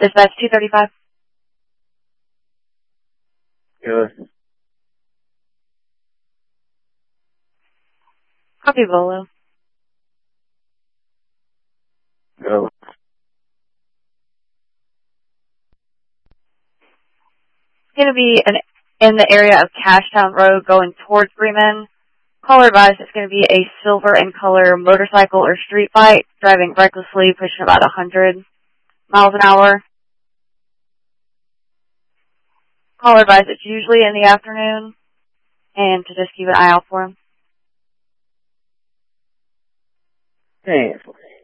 Dispatch 235. Good. Copy, Volo. Go. It's going to be in the area of Cashtown Road going towards Bremen. Caller advised it's going to be a silver and color motorcycle or street bike, driving recklessly, pushing about 100 miles an hour. Caller advised it's usually in the afternoon, and to just keep an eye out for him. Hey.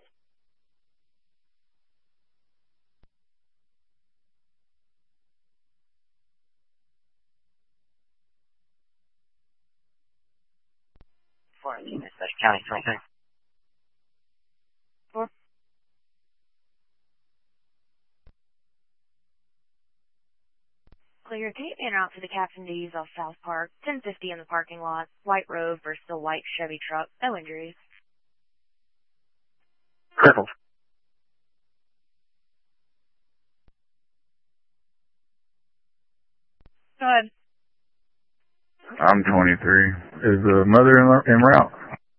Dispatch County 23. Clear tape and out to the Captain D's off South Park, 1050 in the parking lot, white road versus the white Chevy truck, no injuries. Crippled. Go ahead. I'm 23. Is the mother en route?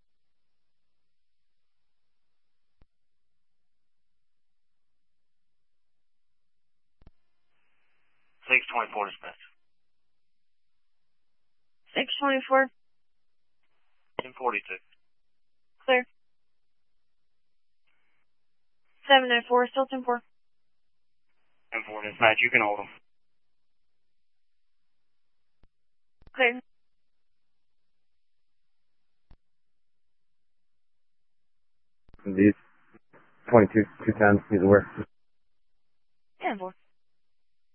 Six 24 dispatch. 624. 1042. Clear. 794, still 10-4. 10-4 dispatch, you can hold them. Clear. Indeed. 22, 210, he's aware. 10-4.